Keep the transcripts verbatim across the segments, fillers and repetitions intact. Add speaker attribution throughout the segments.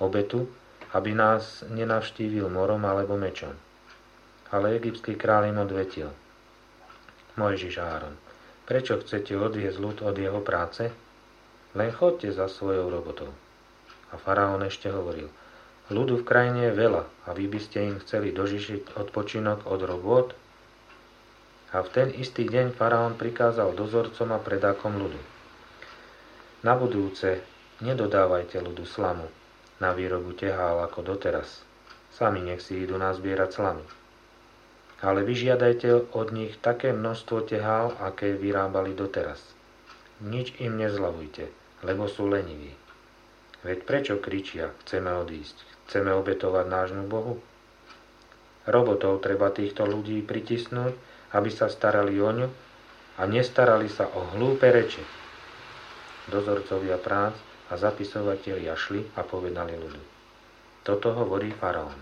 Speaker 1: obetu, aby nás nenavštívil morom alebo mečom. Ale egyptský kráľ im odvetil: Mojžiš a Áron, prečo chcete odviesť ľud od jeho práce? Len choďte za svojou robotou. A faraón ešte hovoril: ľudu v krajine je veľa a vy by ste im chceli dožičiť odpočinok od robôt? A v ten istý deň faraón prikázal dozorcom a predákom ľudu: na budúce nedodávajte ľudu slamu na výrobu tehál ako doteraz. Sami nech si idú nazbierať slamy. Ale vyžiadajte od nich také množstvo tehál, aké vyrábali doteraz. Nič im nezľavujte, lebo sú leniví. Veď prečo kričia: chceme odísť, chceme obetovať nášmu Bohu? Robotov treba týchto ľudí pritisnúť, aby sa starali o ňu a nestarali sa o hlúpe reči. Dozorcovia prác a zapisovatelia šli a povedali ľudu: toto hovorí faraón.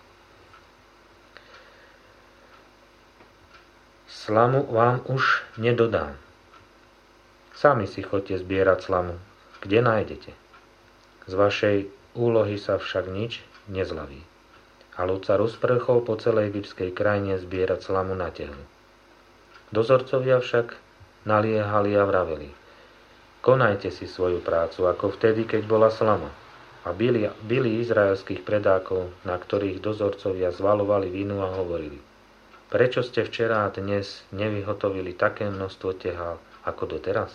Speaker 1: Slamu vám už nedodám. Sami si choďte zbierať slamu, kde nájdete. Z vašej úlohy sa však nič nezľaví. A ľud sa rozprchol po celej egyptskej krajine zbierať slamu na tehlu. Dozorcovia však naliehali a vraveli: konajte si svoju prácu, ako vtedy, keď bola slama. A bili, bili izraelských predákov, na ktorých dozorcovia zvalovali vinu a hovorili: prečo ste včera a dnes nevyhotovili také množstvo tehál ako doteraz?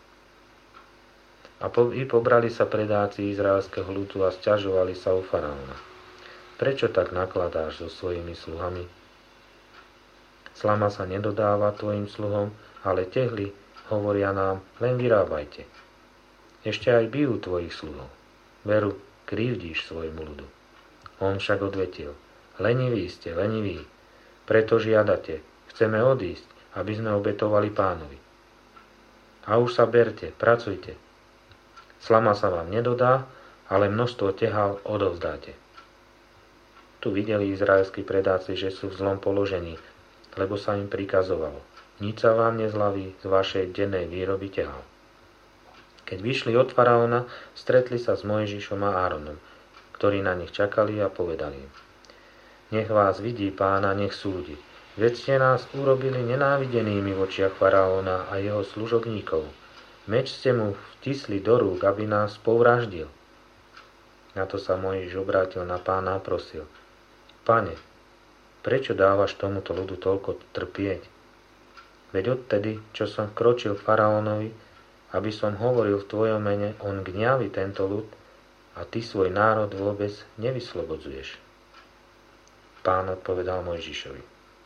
Speaker 1: A po, i pobrali sa predáci izraelského ľudu a sťažovali sa u faraóna: prečo tak nakladáš so svojimi sluhami? Slama sa nedodáva tvojim sluhom, ale tehly, hovoria nám, len vyrábajte. Ešte aj bijú tvojich sluhov. Veru, krivdíš svojmu ľudu. On však odvetil: leniví ste, leniví, preto žiadate, chceme odísť, aby sme obetovali Pánovi. A už sa berte, pracujte. Slama sa vám nedodá, ale množstvo tehál odovzdáte. Tu videli izraelskí predáci, že sú v zlom položení, lebo sa im prikazovalo: nič sa vám nezľaví z vašej dennej výroby tehál. Keď vyšli od faraóna, stretli sa s Mojžišom a Áronom, ktorí na nich čakali a povedali im: nech vás vidí Pán a nech súdi. Veď ste nás urobili nenávidenými v očiach faraóna a jeho služobníkov. Meč ste mu vtisli do rúk, aby nás povraždil. Na to sa Mojžiš obrátil na Pána a prosil: Pane, prečo dávaš tomuto ľudu toľko trpieť? Veď odtedy, čo som vkročil faraónovi, aby som hovoril v tvojom mene, on gňaví tento ľud a ty svoj národ vôbec nevyslobodzuješ. Pán odpovedal Mojžišovi: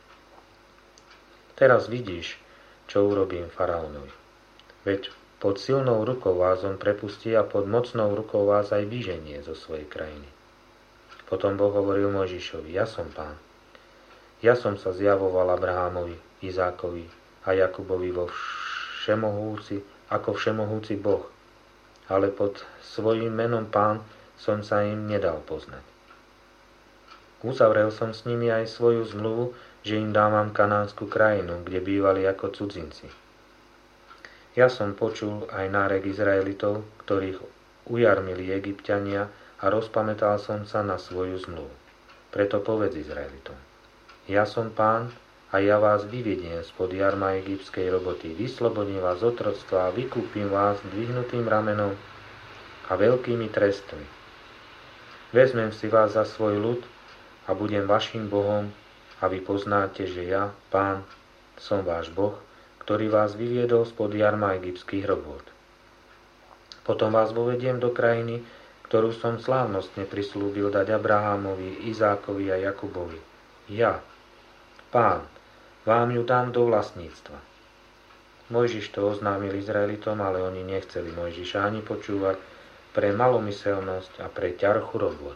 Speaker 1: teraz vidíš, čo urobím faraónovi. Veď pod silnou rukou vás on prepustí a pod mocnou rukou vás aj vyženie zo svojej krajiny. Potom Boh hovoril Mojžišovi: ja som Pán. Ja som sa zjavoval Abrahámovi, Izákovi a Jakubovi vo všemohúci, ako všemohúci Boh, ale pod svojím menom Pán som sa im nedal poznať. Uzavrel som s nimi aj svoju zmluvu, že im dávam kanánsku krajinu, kde bývali ako cudzinci. Ja som počul aj nárek Izraelitov, ktorých ujarmili Egypťania, a rozpamätal som sa na svoju zmluvu. Preto povedz Izraelitom: ja som Pán a ja vás vyvediem spod jarma egyptskej roboty, vyslobodím vás z otroctva a vykúpim vás dvihnutým ramenom a veľkými trestmi. Vezmem si vás za svoj ľud a budem vašim Bohom a vy poznáte, že ja, Pán, som váš Boh, ktorý vás vyviedol spod jarma egyptských robôt. Potom vás vovediem do krajiny, ktorú som slávnostne prislúbil dať Abrahámovi, Izákovi a Jakubovi. Ja, Pán, vám ju dám do vlastníctva. Mojžiš to oznámil Izraelitom, ale oni nechceli Mojžiša ani počúvať pre malomyselnosť a pre ťarchu robôt.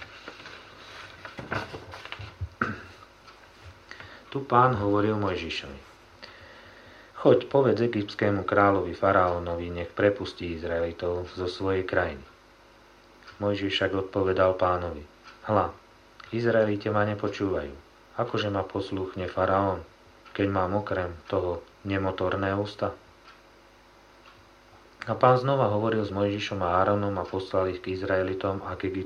Speaker 1: Tu Pán hovoril Mojžišovi: choď, povedz egyptskému kráľovi faraónovi, nech prepustí Izraelitov zo svojej krajiny. Mojžiš však odpovedal Pánovi: hľa, Izraelite ma nepočúvajú. Akože ma poslúchne faraón, keď mám okrem toho nemotorné ústa? A Pán znova hovoril s Mojžišom a Áronom a poslal ich k Izraelitom a k